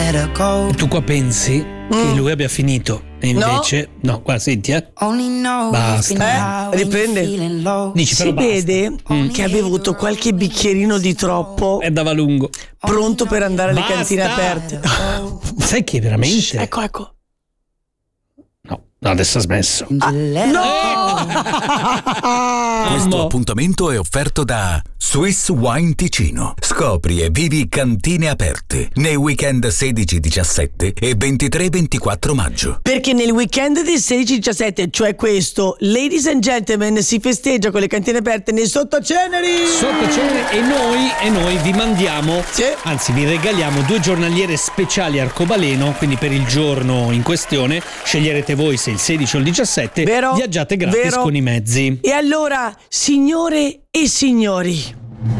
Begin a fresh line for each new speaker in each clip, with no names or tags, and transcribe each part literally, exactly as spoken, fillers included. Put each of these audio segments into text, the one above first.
let her go.
Tu qua pensi mm. che lui abbia finito e invece no, no qua senti eh
basta, eh, riprende.
Dici,
si
però
vede
mm.
che ha bevuto qualche bicchierino di troppo
e dava lungo,
pronto per andare alle
basta.
cantine aperte.
Sai che veramente
Shh, ecco ecco
no, no adesso ha smesso.
Ah, no.
Questo appuntamento è offerto da Swiss Wine Ticino. Scopri e vivi cantine aperte nei weekend sedici diciassette e ventitré ventiquattro maggio.
Perché nel weekend del sedici diciassette, cioè questo, ladies and gentlemen, si festeggia con le cantine aperte nei Sottoceneri.
Sottoceneri e noi e noi vi mandiamo,
sì.
anzi vi regaliamo due giornaliere speciali arcobaleno, quindi per il giorno in questione sceglierete voi se il sedici o il diciassette. Vero? Viaggiate gratis
Vero?
Con i mezzi.
E allora, signore e signori,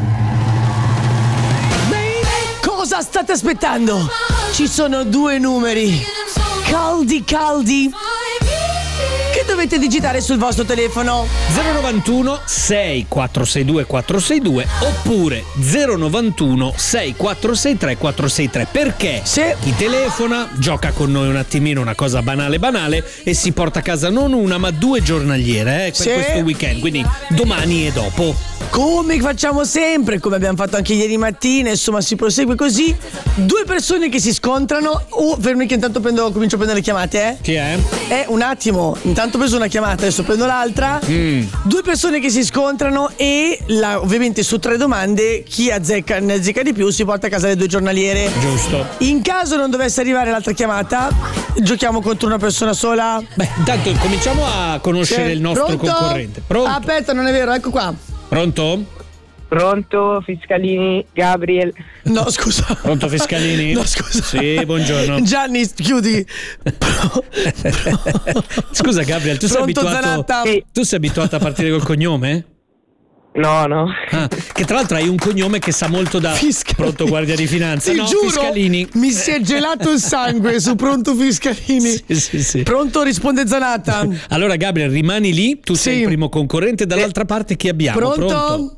cosa state aspettando? Ci sono due numeri caldi caldi che dovete digitare sul vostro telefono:
zero novantuno sei quattro sei due quattro sei due oppure zero novantuno sei quattro sei tre quattro sei tre. Perché
se
chi telefona gioca con noi un attimino, una cosa banale banale, e si porta a casa non una ma due giornaliere eh, per
se
questo weekend, quindi domani e dopo.
Come facciamo sempre, come abbiamo fatto anche ieri mattina, insomma si prosegue così. Due persone che si scontrano. Oh, fermi che intanto prendo, comincio a prendere le chiamate, eh.
Chi è?
Eh, un attimo, intanto ho preso una chiamata, adesso prendo l'altra.
Mm.
Due persone che si scontrano e la, ovviamente su tre domande chi azzecca, ne azzecca di più si porta a casa le due giornaliere.
Giusto.
In caso non dovesse arrivare l'altra chiamata, giochiamo contro una persona sola.
Beh, intanto cominciamo a conoscere
Sì.
il nostro
Pronto?
concorrente. Pronto?
Aspetta, non è vero, ecco qua.
Pronto?
Pronto, Fiscalini, Gabriel.
No, scusa.
Pronto Fiscalini?
No, scusa.
Sì, buongiorno.
Gianni, chiudi. Pro,
pro. Scusa Gabriel, tu sei
Pronto,
abituato
Zanatta?
Sì.
Tu sei abituato a partire col cognome?
No, no.
Ah, che tra l'altro hai un cognome che sa molto da
Fiscalini.
Pronto Guardia di Finanza.
Ti
no,
giuro,
Fiscalini.
mi si è gelato il sangue su Pronto Fiscalini.
Sì, sì, sì.
Pronto, risponde Zanatta.
Allora Gabriel, rimani lì, tu
Sì.
sei il primo concorrente, dall'altra parte chi abbiamo?
Pronto?
Pronto?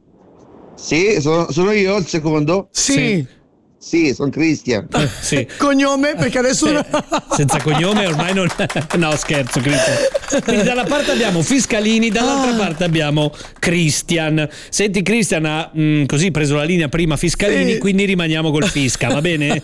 Sì, sono, sono io il secondo?
Sì.
Sì.
Sì, sono Cristian.
Eh, sì.
Cognome, perché adesso
Eh, senza cognome ormai non. No, scherzo, Cristian. Quindi da una parte abbiamo Fiscalini, dall'altra
Ah.
parte abbiamo Cristian. Senti, Cristian ha mh, così preso la linea prima Fiscalini,
Sì.
quindi rimaniamo col Fisca, va bene?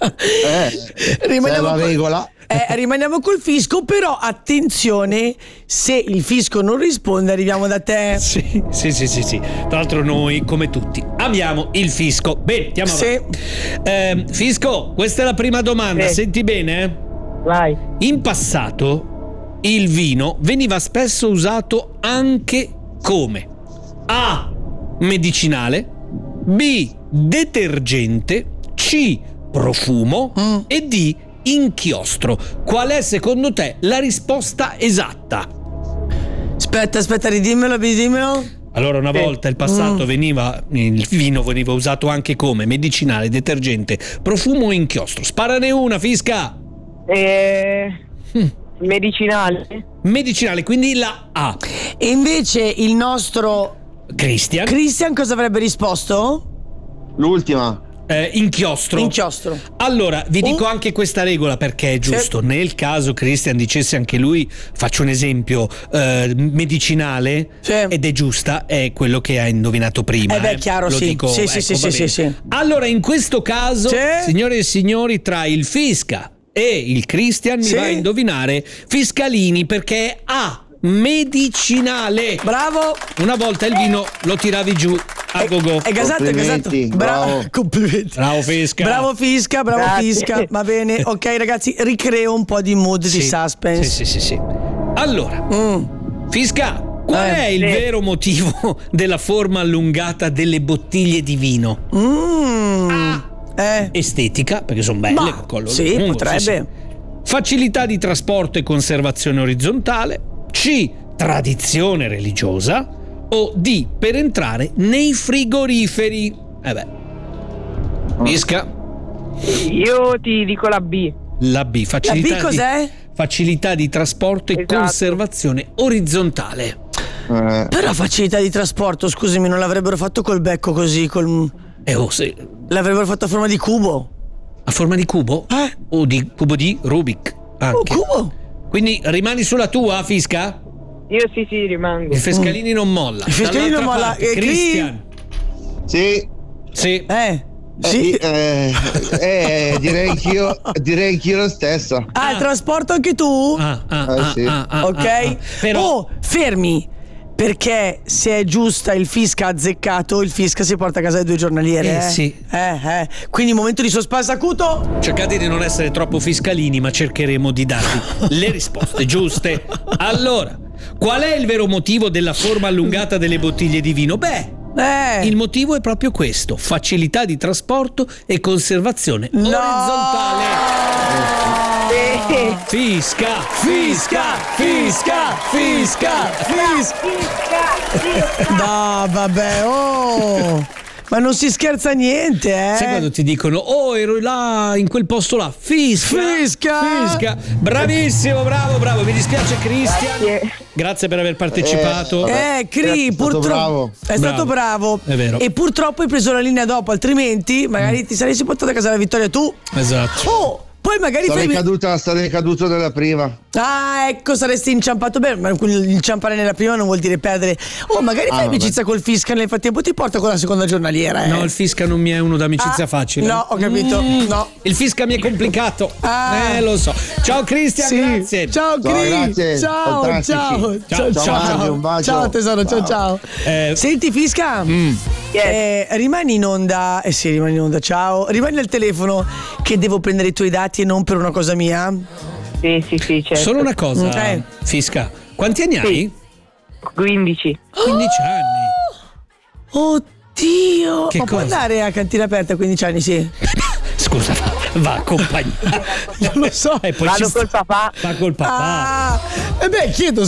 Eh,
rimaniamo,
c'è la
col-
regola.
eh, rimaniamo col fisco, però attenzione, se il fisco non risponde arriviamo da te.
Sì, sì, sì, sì, sì. Tra l'altro noi, come tutti, amiamo il fisco. Bene, andiamo
Sì.
avanti. Eh, fisco, questa è la prima domanda,
Sì.
senti bene? eh?
Vai.
In passato il vino veniva spesso usato anche come A. medicinale, B. detergente, C. profumo
Mm.
e D. inchiostro. Qual è secondo te la risposta esatta?
Aspetta, aspetta, ridimmelo, ridimmelo.
Allora, una
Sì.
volta il passato
Mm.
veniva il vino veniva usato anche come medicinale, detergente, profumo o inchiostro. Sparane una, Fisca.
Eh,
Mm.
medicinale.
Medicinale, quindi la A.
E invece il nostro
Cristian.
Christian cosa avrebbe risposto?
L'ultima.
Eh, inchiostro.
Inchiostro.
Allora, vi dico
Oh.
anche questa regola perché è giusto. Nel caso Christian dicesse anche lui, faccio un esempio, eh, medicinale,
Sì.
ed è giusta, è quello che ha indovinato prima.
Eh beh, chiaro,
Lo
sì.
dico,
Sì, sì,
ecco,
sì,
va
sì,
bene.
sì, sì.
Allora, in questo caso,
Sì.
signore e signori, tra il Fisca e il Christian
Sì.
mi va a indovinare Fiscalini perché è A. medicinale.
Bravo.
Una volta il vino lo tiravi giù a gogo.
È gasato, è gasato.
Complimenti,
Bravo.
bravo.
Complimenti.
Bravo Fisca.
Bravo Fisca, bravo
Grazie.
Fisca. Va bene. Ok, ragazzi, ricreo un po' di mood di
Sì,
suspense.
Sì, sì, sì, sì. Allora,
Mm.
Fisca, qual
Eh.
è il
Sì.
vero motivo della forma allungata delle bottiglie di vino?
Mm. Eh.
Estetica, perché sono belle,
Ma,
col collo
sì,
lungo,
potrebbe.
Facilità di trasporto e conservazione orizzontale. C. Tradizione religiosa. O D. Per entrare nei frigoriferi. Eh beh. Fisca.
Io ti dico la B.
La B.
La
Facilità
B cos'è?
Di, facilità di trasporto e
Esatto.
conservazione orizzontale.
Eh,
Però facilità di trasporto, scusami, non l'avrebbero fatto col becco così, col...
Eh, oh, sì.
l'avrebbero fatto a forma di cubo.
A forma di cubo?
Eh?
O di cubo di Rubik? Anche.
Oh, cubo.
Quindi rimani sulla tua, Fisca?
Io sì, sì, rimango.
Il Fescalini non molla.
Il Fescalini non
Dall'altra
molla.
parte,
Eh, Cri-
Christian.
Sì,
Sì.
Eh. Sì.
eh, eh, direi anch'io, direi anch'io lo stesso.
Ah, il trasporto anche tu?
Ah, ah,
Eh,
ah,
sì.
ah, ah,
ok.
ah, ah. Però
Oh, fermi. Perché se è giusta il fisca azzeccato, il fisca si porta a casa le due giornaliere.
Eh,
Eh,
sì.
Eh, eh. Quindi momento di suspense acuto.
cercate di non essere troppo fiscalini, ma cercheremo di darvi le risposte giuste. Allora, qual è il vero motivo della forma allungata delle bottiglie di vino? Beh,
Eh.
il motivo è proprio questo: facilità di trasporto e conservazione
No.
orizzontale. Fisca, fisca, fisca, fisca, fisca.
No, vabbè, oh. Ma non si scherza niente, eh.
Sai quando ti dicono, oh, ero là, in quel posto là, fisca,
Fisca.
fisca. Bravissimo, bravo, bravo. Mi dispiace, Christian.
Grazie.
Grazie per aver partecipato.
Eh, Cri,
È stato
purtroppo
bravo.
è stato
Bravo.
bravo.
È vero.
E purtroppo hai preso la linea dopo, altrimenti magari ti saresti portato a casa la vittoria tu.
Esatto.
Oh, poi magari
Sarei
fai.
caduta, sarei caduto nella prima.
Ah, ecco, saresti inciampato bene. Ma inciampare nella prima non vuol dire perdere. Oh, magari
Ah,
fai
vabbè.
amicizia col fisca nel frattempo, ti porta con la seconda giornaliera. Eh.
No, il fisca non mi è uno d'amicizia
Ah,
facile.
No, ho capito.
Mm.
No.
Il fisca mi è complicato.
Ah.
Eh, lo so. Ciao Christian,
Sì.
grazie.
Ciao,
Ciao,
Cri.
grazie.
Ciao,
Fantastici.
ciao, ciao,
Ciao,
ciao,
ciao,
Mario, un bacio.
ciao, tesoro, ciao, ciao.
Eh,
Senti, fisca.
Yes.
Eh, rimani in onda. Eh sì, rimani in onda. Ciao. Rimani al telefono che devo prendere i tuoi dati e non per una cosa mia.
Sì, sì, sì, certo.
Solo una cosa,
Eh.
Fisca. Quanti anni hai?
quindici.
quindici anni.
Oddio.
Che
Ma può
cosa?
andare a cantina aperta a quindici anni, sì.
Scusa, va, va accompagnato.
Non lo so.
E poi
Vado
ci sta-
col papà.
Va col papà.
Ah, e beh, chiedo